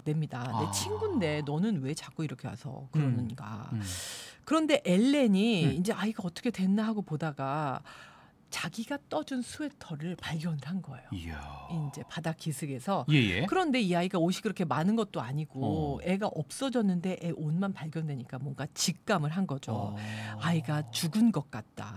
됩니다. 내 친구인데 너는 왜 자꾸 이렇게 와서 그러는가. 음. 그런데 엘렌이 이제 아이가 어떻게 됐나 하고 보다가 자기가 떠준 스웨터를 발견을 한 거예요. 이야. 이제 바다 기슭에서. 예. 그런데 이 아이가 옷이 그렇게 많은 것도 아니고 애가 없어졌는데 애 옷만 발견되니까 뭔가 직감을 한 거죠. 아이가 죽은 것 같다.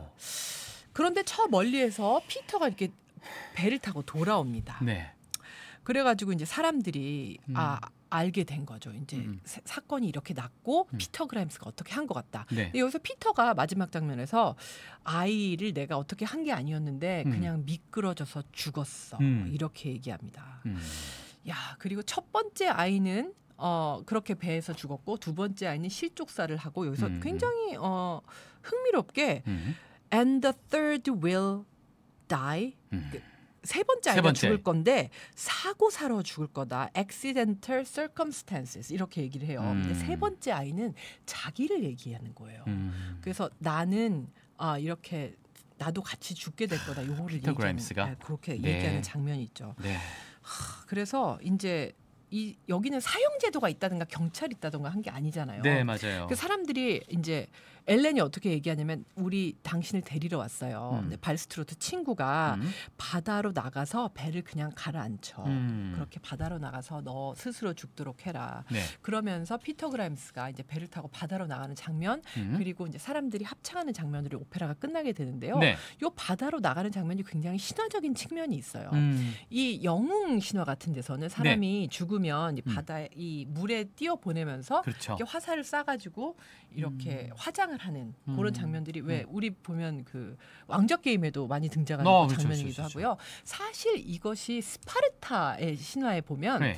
그런데 저 멀리에서 피터가 이렇게 배를 타고 돌아옵니다. 네. 그래가지고 이제 사람들이 알게 된 거죠. 이제 사건이 이렇게 났고 피터 그라임스가 어떻게 한 것 같다. 네. 근데 여기서 피터가 마지막 장면에서 아이를 내가 어떻게 한 게 아니었는데 그냥 미끄러져서 죽었어. 이렇게 얘기합니다. 야, 그리고 첫 번째 아이는 그렇게 배에서 죽었고 두 번째 아이는 실족사를 하고 여기서 굉장히 흥미롭게 and the third will die. 세 번째 아이가 죽을 건데 사고사로 죽을 거다. accidental circumstances 이렇게 얘기를 해요. 근데 세 번째 아이는 자기를 얘기하는 거예요. 그래서 나는 이렇게 나도 같이 죽게 될 거다. 요거를 피터 그라임스가 그렇게 얘기하는 장면이 있죠. 네. 그래서 이제 여기는 사형 제도가 있다든가 경찰이 있다든가 한 게 아니잖아요. 네, 맞아요. 그 사람들이 이제 엘렌이 어떻게 얘기하냐면 우리 당신을 데리러 왔어요. 근데 발스트로트 친구가 바다로 나가서 배를 그냥 가라앉혀. 그렇게 바다로 나가서 너 스스로 죽도록 해라. 네. 그러면서 피터 그라임스가 이제 배를 타고 바다로 나가는 장면 그리고 이제 사람들이 합창하는 장면으로 오페라가 끝나게 되는데요. 네. 요 바다로 나가는 장면이 굉장히 신화적인 측면이 있어요. 이 영웅 신화 같은 데서는 사람이 죽으면 이 바다에 이 물에 띄어 보내면서 그렇죠. 이렇게 화살을 쏴가지고 이렇게 화장을 하는 그런 장면들이 왜 우리 보면 그 왕적 게임에도 많이 등장하는 그렇죠, 장면이기도 그렇죠. 하고요. 사실 이것이 스파르타의 신화에 보면 네.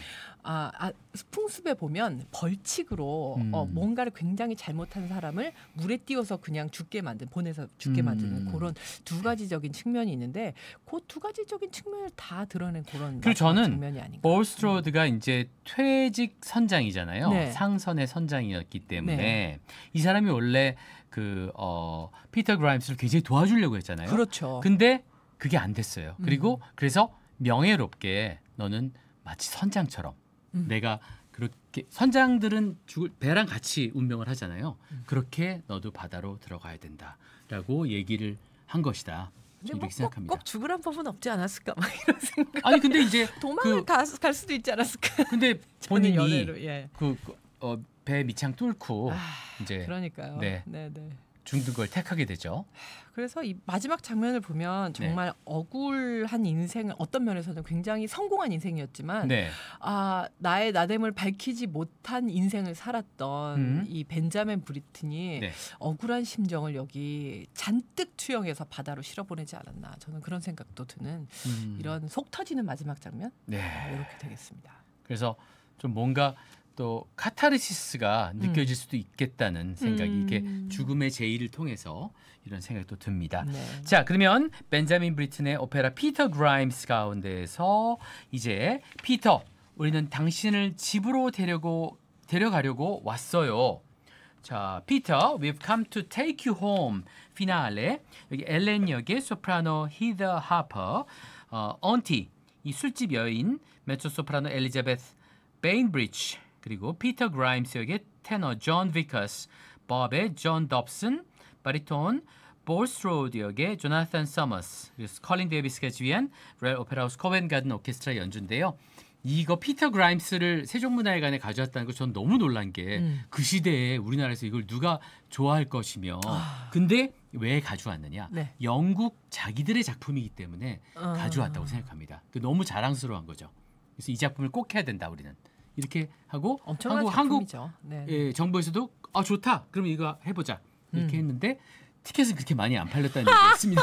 풍습에 보면 벌칙으로 뭔가를 굉장히 잘못한 사람을 물에 띄워서 그냥 죽게 만든 보내서 죽게 만드는 그런 두 가지적인 측면이 있는데 그 두 가지적인 측면을 다 드러낸 그런 그리고 저는 장면이 아닌가. 볼스트로드가 이제 퇴직 선장이잖아요. 네. 상선의 선장이었기 때문에 네. 이 사람이 원래 그 피터 그라임스를 굉장히 도와주려고 했잖아요. 그렇죠. 근데 그게 안 됐어요. 그리고 그래서 명예롭게 너는 마치 선장처럼 내가 그렇게 선장들은 배랑 같이 운명을 하잖아요. 그렇게 너도 바다로 들어가야 된다라고 얘기를 한 것이다. 근데 이렇게 뭐 생각합니다. 꼭 죽으란 법은 없지 않았을까 막 이런 생각. 아니 근데 이제 도망을 갈 수도 있지 않았을까. 근데 본인이 연애로, 예. 배 밑창 뚫고 이제 그러니까요. 네. 죽는 걸 택하게 되죠. 그래서 이 마지막 장면을 보면 정말 억울한 인생 어떤 면에서는 굉장히 성공한 인생이었지만 네. 나의 나됨을 밝히지 못한 인생을 살았던 이 벤자민 브리튼이 네. 억울한 심정을 여기 잔뜩 투영해서 바다로 실어보내지 않았나. 저는 그런 생각도 드는 이런 속 터지는 마지막 장면 이렇게 되겠습니다. 그래서 좀 뭔가 또 카타르시스가 느껴질 수도 있겠다는 생각이 이게 죽음의 제의를 통해서 이런 생각도 듭니다. 네. 자, 그러면 벤자민 브리튼의 오페라 피터 그라임스 가운데서 이제 피터, 우리는 당신을 집으로 데려가려고 왔어요. 자, 피터, we've come to take you home. 피날레. 여기 엘렌 역의 소프라노 히더 하퍼, 언티, 이 술집 여인, 메초 소프라노 엘리자베스 베인브리지, 그리고 피터 그라임스 역의 테너 존 비커스, 법의 존 dob슨, 바리톤 볼스트로드 역의 조나탄 서머스, 그리고 컬린 데이비스가 지휘한 로얄 오페라 하우스 코벤 가든 오케스트라 연주인데요. 이거 피터 그라임스를 세종문화회관에 가져왔다는 거 전 너무 놀란 게 그 시대에 우리나라에서 이걸 누가 좋아할 것이며 근데 왜 가져왔느냐? 네. 영국 자기들의 작품이기 때문에 가져왔다고 생각합니다. 너무 자랑스러운 거죠. 그래서 이 작품을 꼭 해야 된다 우리는. 이렇게 하고 엄청난 한국 작품이죠. 네. 정부에서도 좋다. 그럼 이거 해보자. 이렇게 했는데 티켓은 그렇게 많이 안 팔렸다는 얘기가 있습니다.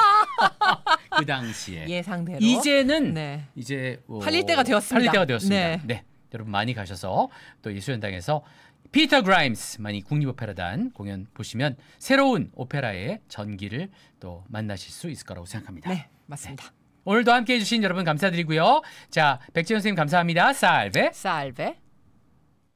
그 당시에. 예상대로. 이제는 이제 팔릴 때가 되었습니다. 팔릴 때가 되었습니다. 네. 네. 여러분 많이 가셔서 또 예술연당에서 피터 그라임스 많이 국립오페라단 공연 보시면 새로운 오페라의 전기를 또 만나실 수 있을 거라고 생각합니다. 네, 맞습니다. 네. 오늘도 함께해 주신 여러분 감사드리고요. 자, 백지현 선생님 감사합니다. 살베. 살베.